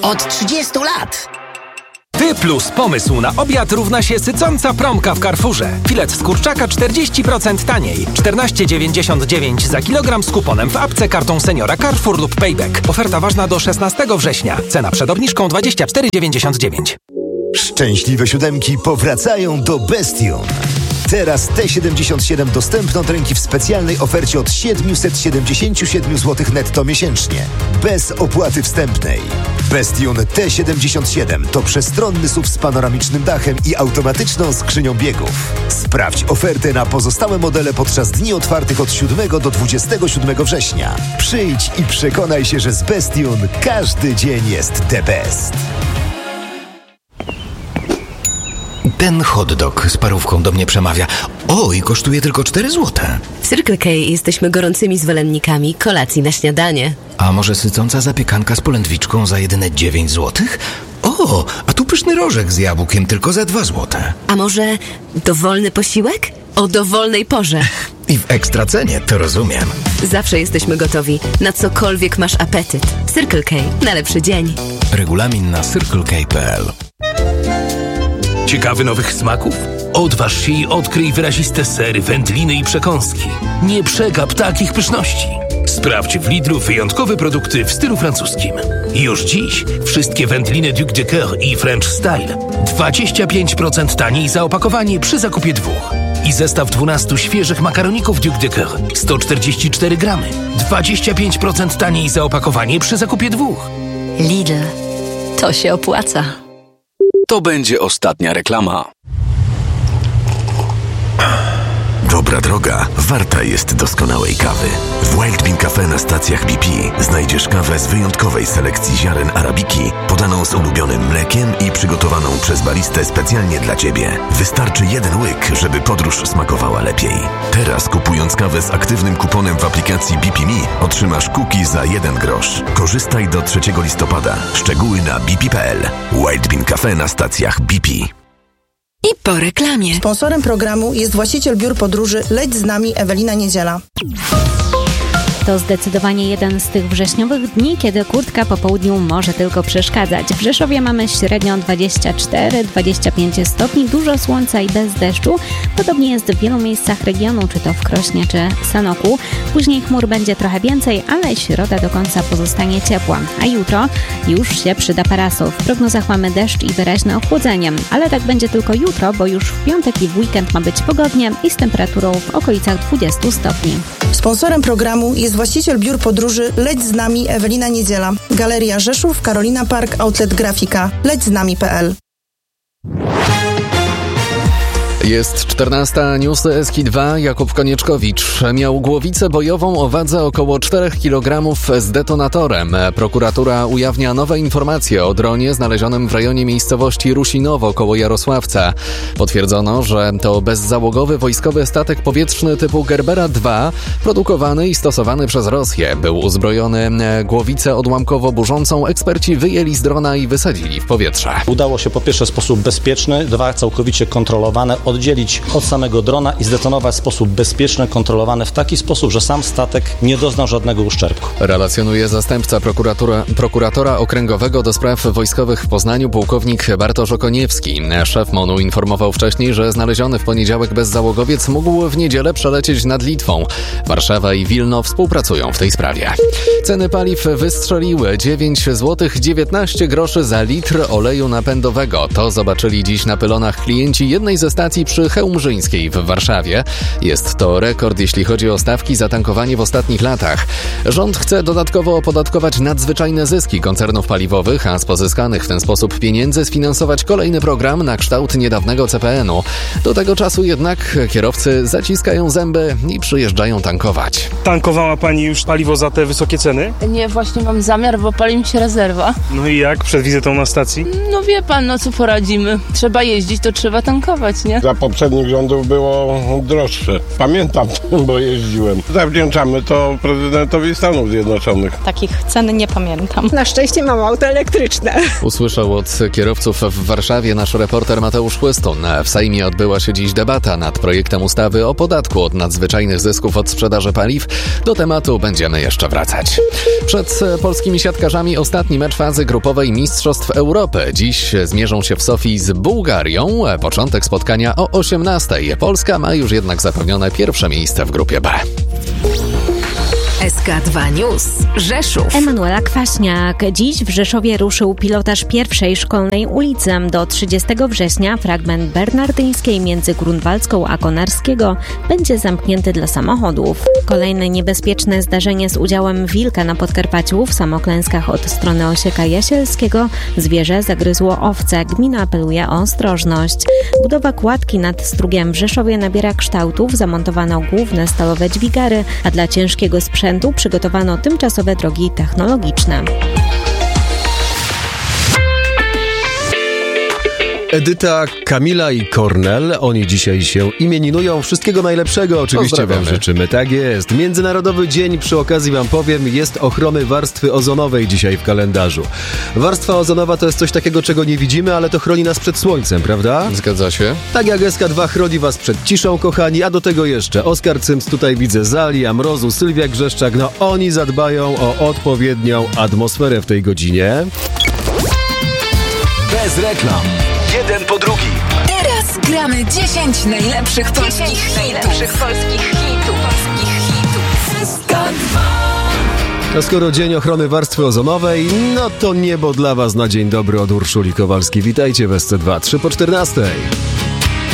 Od 30 lat. Ty plus pomysł na obiad równa się sycąca promka w Carrefourze. Filet z kurczaka 40% taniej. 14,99 za kilogram z kuponem w apce, kartą seniora Carrefour lub Payback. Oferta ważna do 16 września. Cena przed obniżką 24,99. Szczęśliwe siódemki powracają do Bestion. Teraz T77 dostępne od ręki w specjalnej ofercie od 777 zł netto miesięcznie. Bez opłaty wstępnej. Bestion T77 to przestronny SUV z panoramicznym dachem i automatyczną skrzynią biegów. Sprawdź ofertę na pozostałe modele podczas dni otwartych od 7 do 27 września. Przyjdź i przekonaj się, że z Bestion każdy dzień jest the best. Ten hot dog z parówką do mnie przemawia. O, i kosztuje tylko 4 złote. W Circle K jesteśmy gorącymi zwolennikami kolacji na śniadanie. A może sycąca zapiekanka z polędwiczką za jedyne 9 złotych? O, a tu pyszny rożek z jabłkiem tylko za 2 złote. A może dowolny posiłek? O dowolnej porze. I w ekstra cenie, to rozumiem. Zawsze jesteśmy gotowi, na cokolwiek masz apetyt. Circle K, na lepszy dzień. Regulamin na circlek.pl. Ciekawy nowych smaków? Odważ się i odkryj wyraziste sery, wędliny i przekąski. Nie przegap takich pyszności. Sprawdź w Lidlu wyjątkowe produkty w stylu francuskim. Już dziś wszystkie wędliny Duc de Coeur i French Style 25% taniej za opakowanie przy zakupie 2. I zestaw 12 świeżych makaroników Duc de Coeur 144 gramy 25% taniej za opakowanie przy zakupie 2. Lidl. To się opłaca. To będzie ostatnia reklama. Dobra droga warta jest doskonałej kawy. W Wild Bean Cafe na stacjach BP znajdziesz kawę z wyjątkowej selekcji ziaren arabiki, podaną z ulubionym mlekiem i przygotowaną przez baristę specjalnie dla Ciebie. Wystarczy jeden łyk, żeby podróż smakowała lepiej. Teraz kupując kawę z aktywnym kuponem w aplikacji BP Me otrzymasz cookie za 1 grosz. Korzystaj do 3 listopada. Szczegóły na bp.pl. Wild Bean Cafe na stacjach BP. I po reklamie. Sponsorem programu jest właściciel biur podróży Leć z nami Ewelina Niedziela. To zdecydowanie jeden z tych wrześniowych dni, kiedy kurtka po południu może tylko przeszkadzać. W Rzeszowie mamy średnio 24-25 stopni, dużo słońca i bez deszczu. Podobnie jest w wielu miejscach regionu, czy to w Krośnie, czy Sanoku. Później chmur będzie trochę więcej, ale środa do końca pozostanie ciepła. A jutro już się przyda parasol. W prognozach mamy deszcz i wyraźne ochłodzenie. Ale tak będzie tylko jutro, bo już w piątek i w weekend ma być pogodnie i z temperaturą w okolicach 20 stopni. Sponsorem programu jest właściciel biur podróży Leć z nami Ewelina Niedziela. Galeria Rzeszów, Carolina Park, Outlet Grafika. lećznami.pl. Jest 14, newsy SK2. Jakub Konieczkowicz miał głowicę bojową o wadze około 4 kg z detonatorem. Prokuratura ujawnia nowe informacje o dronie znalezionym w rejonie miejscowości Rusinowo koło Jarosławca. Potwierdzono, że to bezzałogowy wojskowy statek powietrzny typu Gerbera 2, produkowany i stosowany przez Rosję. Był uzbrojony głowicę odłamkowo-burzącą. Eksperci wyjęli z drona i wysadzili w powietrze. Udało się po pierwsze w sposób bezpieczny, 2 całkowicie kontrolowane, oddzielić od samego drona i zdetonować w sposób bezpieczny, kontrolowany w taki sposób, że sam statek nie doznał żadnego uszczerbku. Relacjonuje zastępca prokuratora okręgowego do spraw wojskowych w Poznaniu, pułkownik Bartosz Okoniewski. Szef MON-u informował wcześniej, że znaleziony w poniedziałek bezzałogowiec mógł w niedzielę przelecieć nad Litwą. Warszawa i Wilno współpracują w tej sprawie. Ceny paliw wystrzeliły 9,19 zł za litr oleju napędowego. To zobaczyli dziś na pylonach klienci jednej ze stacji przy Chełmżyńskiej w Warszawie. Jest to rekord, jeśli chodzi o stawki za tankowanie w ostatnich latach. Rząd chce dodatkowo opodatkować nadzwyczajne zyski koncernów paliwowych, a z pozyskanych w ten sposób pieniędzy sfinansować kolejny program na kształt niedawnego CPN-u. Do tego czasu jednak kierowcy zaciskają zęby i przyjeżdżają tankować. Tankowała Pani już paliwo za te wysokie ceny? Nie, właśnie mam zamiar, bo pali mi się rezerwa. No i jak przed wizytą na stacji? No wie pan, no co poradzimy. Trzeba jeździć, to trzeba tankować, nie? Za poprzednich rządów było droższe. Pamiętam, bo jeździłem. Zawdzięczamy to prezydentowi Stanów Zjednoczonych. Takich cen nie pamiętam. Na szczęście mam auto elektryczne. Usłyszał od kierowców w Warszawie nasz reporter Mateusz Chłystun. W Sejmie odbyła się dziś debata nad projektem ustawy o podatku od nadzwyczajnych zysków od sprzedaży paliw. Do tematu będziemy jeszcze wracać. Przed polskimi siatkarzami ostatni mecz fazy grupowej Mistrzostw Europy. Dziś zmierzą się w Sofii z Bułgarią. Początek spotkania o 18:00. Polska ma już jednak zapewnione pierwsze miejsce w grupie B. SK2 News. Rzeszów. Emanuela Kwaśniak. Dziś w Rzeszowie ruszył pilotaż pierwszej szkolnej ulicy. Do 30 września fragment Bernardyńskiej między Grunwaldzką a Konarskiego będzie zamknięty dla samochodów. Kolejne niebezpieczne zdarzenie z udziałem wilka na Podkarpaciu w Samoklęskach od strony Osieka Jasielskiego. Zwierzę zagryzło owce. Gmina apeluje o ostrożność. Budowa kładki nad Strugiem w Rzeszowie nabiera kształtów. Zamontowano główne stalowe dźwigary, a dla ciężkiego sprzętu przygotowano tymczasowe drogi technologiczne. Edyta, Kamila i Kornel, oni dzisiaj się imieninują. Wszystkiego najlepszego oczywiście wam życzymy. Tak jest. Międzynarodowy Dzień, przy okazji wam powiem, jest ochrony warstwy ozonowej dzisiaj w kalendarzu. Warstwa ozonowa to jest coś takiego, czego nie widzimy, ale to chroni nas przed słońcem, prawda? Zgadza się. Tak jak SK2 chroni was przed ciszą, kochani, a do tego jeszcze Oskar Cyms, tutaj widzę Zali, Mrozu, Sylwia Grzeszczak. No oni zadbają o odpowiednią atmosferę w tej godzinie. Bez reklam. Jeden po drugim. Teraz gramy 10 najlepszych polskich hitów. A skoro Dzień Ochrony Warstwy Ozonowej, no to niebo dla was na dzień dobry od Urszuli Kowalskiej. Witajcie w SC2, 3 po 14.